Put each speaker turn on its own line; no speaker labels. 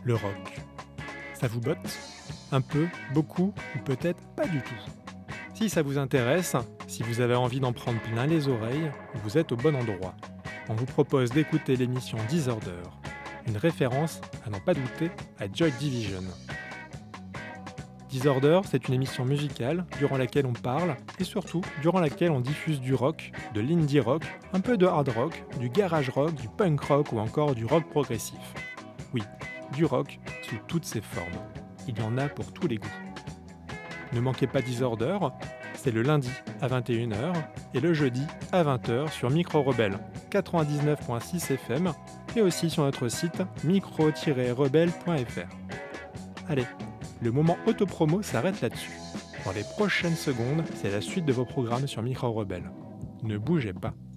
Le rock. Ça vous botte ? Un peu, beaucoup ou peut-être pas du tout. Si ça vous intéresse, si vous avez envie d'en prendre plein les oreilles, vous êtes au bon endroit. On vous propose d'écouter l'émission Disorder, une référence, à n'en pas douter, à Joy Division. Disorder, c'est une émission musicale durant laquelle on parle et surtout durant laquelle on diffuse du rock, de l'indie rock, un peu de hard rock, du garage rock, du punk rock ou encore du rock progressif. Oui, du rock sous toutes ses formes. Il y en a pour tous les goûts. Ne manquez pas Disorder, c'est le lundi à 21h et le jeudi à 20h sur Micro Rebelle 99.6 FM et aussi sur notre site micro-rebelle.fr. Allez, le moment autopromo s'arrête là-dessus. Dans les prochaines secondes, c'est la suite de vos programmes sur Micro Rebelle. Ne bougez pas.